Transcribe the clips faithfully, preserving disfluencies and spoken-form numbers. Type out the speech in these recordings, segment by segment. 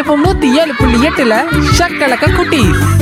FM நூத்தி ஏழு புள்ளி எட்டுல ஷக்கலக்க குட்டி.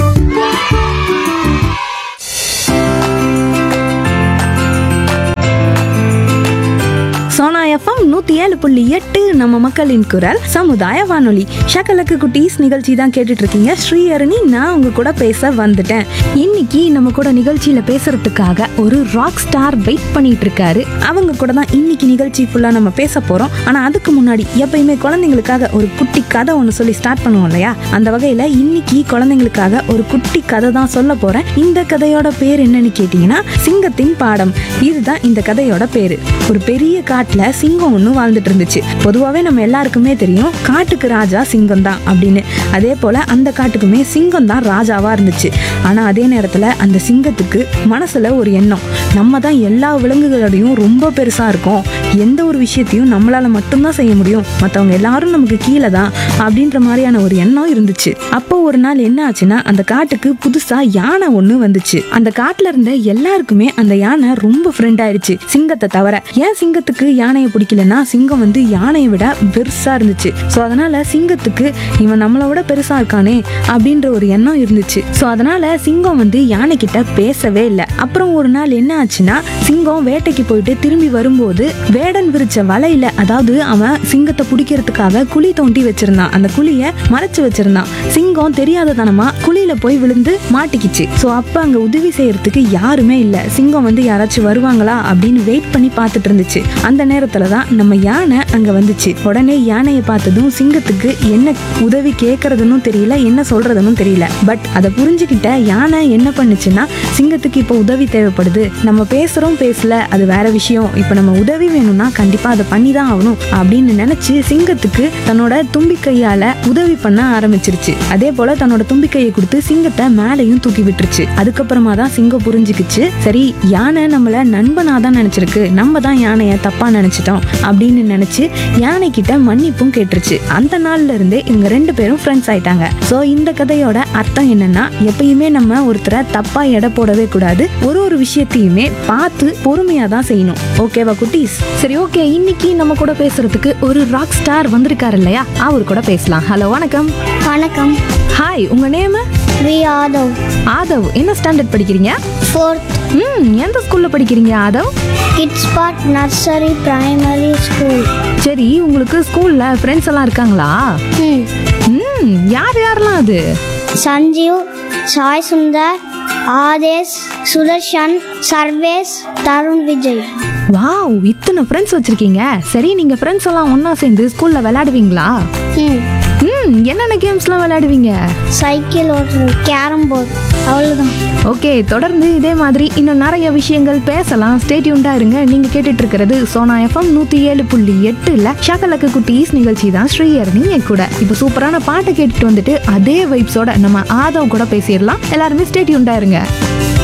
சோனா எஃப்எம் நூற்றி ஏழு புள்ளி எட்டு நம்ம மக்களின் குரல் சமுதாய வானொலி. ஷக்கலக்கு குட்டீஸ் நிகழ்ச்சி தான் கேட்டுட்டு இருக்கீங்க. ஸ்ரீஹரணி நான் உங்க கூட பேச வந்துட்டேன். இன்னைக்கு நம்ம கூட நிகழ்ச்சியில பேசுறதுக்காக ஒரு ராக் ஸ்டார் வெயிட் பண்ணிட்டு இருக்காரு. அவங்க கூட தான் இன்னைக்கு நிகழ்ச்சி ஃபுல்லா நம்ம பேச போறோம். ஆனா அதுக்கு முன்னாடி எப்பயுமே குழந்தைங்களுக்காக ஒரு குட்டி கதை ஒன்று சொல்லி ஸ்டார்ட் பண்ணுவோம் இல்லையா? அந்த வகையில இன்னைக்கு குழந்தைங்களுக்காக ஒரு குட்டி கதை தான் சொல்ல போறேன். இந்த கதையோட பேர் என்னன்னு கேட்டீங்கன்னா சிங்கத்தின் பாடம். இதுதான் இந்த கதையோட பேரு. ஒரு பெரிய காட்டுல சிங்கம் ஒன்று வாழ்ந்துட்டு இருந்துச்சு. பொதுவாகவே நம்ம எல்லாருக்குமே தெரியும் காட்டுக்கு ராஜா சிங்கம் தான் அப்படின்னு. அதே போல அந்த காட்டுக்குமே சிங்கம் தான் ராஜாவா இருந்துச்சு. ஆனா அதே நேரத்துல அந்த சிங்கத்துக்கு மனசுல ஒரு எண்ணம், நம்ம தான் எல்லா விலங்குகளோடையும் ரொம்ப பெருசா இருக்கோம், எந்த ஒரு விஷயத்தையும் நம்மளால மட்டும்தான் செய்ய முடியும், மற்றவங்க எல்லாரும் நமக்கு கீழே தான் அப்படின்ற மாதிரியான ஒரு எண்ணம் இருந்துச்சு. அப்போ ஒரு நாள் என்ன ஆச்சுன்னா அந்த காட்டுக்கு புதுசா யானை ஒண்ணு வந்துச்சு. அந்த காட்டுல இருந்த எல்லாருக்குமே அந்த யானை ரொம்ப ஃப்ரெண்ட் ஆயிடுச்சு சிங்கத்தை தவிர. ஏன் சிங்கத்துக்கு யானையை பிடிக்கலன்னா சிங்கம் வந்து யானையை விட பெருசா இருந்துச்சு. ஸோ அதனால சிங்கத்துக்கு இவன் நம்மளை விட பெருசா இருக்கானே அப்படின்ற ஒரு எண்ணம் இருந்துச்சு. ஸோ அதனால சிங்கம் வந்து யானை கிட்ட பேசவே இல்லை. அப்புறம் ஒரு நாள் என்ன ஆச்சுன்னா சிங்கம் வேட்டைக்கு போயிட்டு திரும்பி வரும்போது வேடன் விரிச்ச வலையில, அதாவது அவன் சிங்கத்தை பிடிக்கிறதுக்காக குழி தோண்டி வச்சிருந்தான், அந்த குழிய மறைச்சு வச்சிருந்தான். சிங்கம் தெரியாததனமா குழியில போய் விழுந்து மாட்டிக்கிச்சு. ஸோ அப்ப அங்க உதவி செய்யறதுக்கு யாருமே இல்லை. சிங்கம் வந்து யாராச்சும் வருவாங்களா அப்படின்னு வெயிட் பண்ணி பார்த்துட்டு இருந்துச்சு. அந்த நேரத்துல தான் நம்ம யானை அங்க வந்துச்சு. உடனே யானையை பார்த்ததும் சிங்கத்துக்கு என்ன உதவி கேட்கறதுன்னு தெரியல, என்ன சொல்றதுன்னு தெரியல. பட் அதை புரிஞ்சுக்கிட்ட யானை என்ன பண்ணுச்சுன்னா, சிங்கத்துக்கு இப்போ உதவி தேவைப்படுது, நம்ம பேசுறோம் பேசல அது வேற விஷயம், இப்போ நம்ம உதவி வேணும்னா கண்டிப்பா அதை பண்ணி தான் ஆகணும் அப்படின்னு நினைச்சு சிங்கத்துக்கு தன்னோட தும்பிக்கையால உதவி பண்ண ஆரம்பிச்சிருச்சு. அதே போல தன்னோட தும்பிக்கையை கொடுத்து சிங்கத்தை மேலையும் தூக்கி விட்டுருச்சு. அதுக்கப்புறமா தான் சிங்கம் புரிஞ்சுக்கிச்சு, சரி யானை நம்மள நண்பனா தான் நினைச்சிருக்கு, நம்ம தான் யானைய தப்பா நினைச்சிட்டோம் அப்படின்னு நினைச்சு யானை கிட்ட மன்னிப்பும் கேட்டுருச்சு. அந்த நாள்ல இருந்தே இவங்க ரெண்டு பேரும் ஃப்ரெண்ட்ஸ் ஆயிட்டாங்க. சோ இந்த கதையோட அர்த்தம் என்னன்னா, எப்பயுமே நம்ம ஒருத்தரை தப்பா எடை போடவே கூடாது, ஒரு ஒரு விஷயத்தையுமே பார்த்து பொறுமையா தான் செய்யணும். ஓகேவா குட்டீஸ்? சரி ஓகே, இன்னைக்கு நம்ம கூட பேசுறதுக்கு ஒரு ராக் ஸ்டார் வந்திருக்காரு இல்லையா, அவர் கூட பேசலாம். ஹலோ வணக்கம். வணக்கம். ஹாய், உங்க நேம்? வி ஆதவ். ஆதவ், என்ன ஸ்டாண்டர்ட் படிக்கிறீங்க? ஃபோர்த். ம் எந்த ஸ்கூல்ல படிக்கிறீங்க Aadhav? Kids part nursery primary school. சரி, உங்களுக்கு ஸ்கூல்ல ஃப்ரெண்ட்ஸ் எல்லாம் இருக்காங்களா? ம் ம் யார் யாரெல்லாம் அது? சஞ்சீவ், சாய் சுந்தர், ஆதேஷ், சுதர்ஷன், சர்வேஷ், தருண், விஜய். வாவ், இத்தனை ஃப்ரெண்ட்ஸ் வச்சிருக்கீங்க. சரி, நீங்க ஃப்ரெண்ட்ஸ் எல்லாம் ஒண்ணா சேர்ந்து ஸ்கூல்ல விளையாடுவீங்களா? ம் ம் என்னென்ன கேம்ஸ்லாம் விளையாடுவீங்க? சைக்கிள் ஓட்டுறது, கேரம் போர்டு, அவ்வளோதான். ஓகே, தொடர்ந்து இதே மாதிரி இன்னும் நிறைய விஷயங்கள் பேசலாம். ஸ்டே டியூன்டா இருங்க. நீங்க கேட்டுட்டு இருக்கிறது சோனா எஃப்எம் நூத்தி ஏழு புள்ளி எட்டுல ஷக்கலக்கு குட்டீஸ் நிகழ்ச்சி தான். ஸ்ரீஹரணி என் கூட இப்போ சூப்பரான பாட்டை கேட்டுட்டு வந்துட்டு அதே வைப்ஸோட நம்ம ஆதவ் கூட பேசிடலாம். எல்லாருமே ஸ்டே டியூன்டா இருங்க.